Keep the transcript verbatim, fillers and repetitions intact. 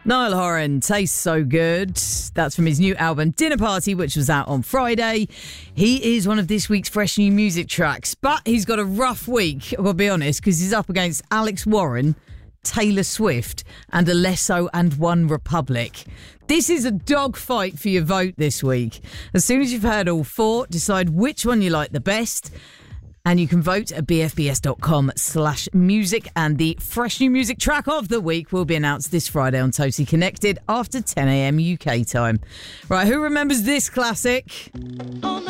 Niall Horan, Tastes So Good. That's from his new album Dinner Party, which was out on Friday. He is one of this week's fresh new music tracks, but he's got a rough week, I'll be honest, because he's up against Alex Warren, Taylor Swift and Alesso and One Republic. This is a dogfight for your vote this week. As soon as you've heard all four, decide which one you like the best. And you can vote at bfbs.com slash music. And the fresh new music track of the week will be announced this Friday on Totally Connected after ten a.m. U K time. Right, who remembers this classic?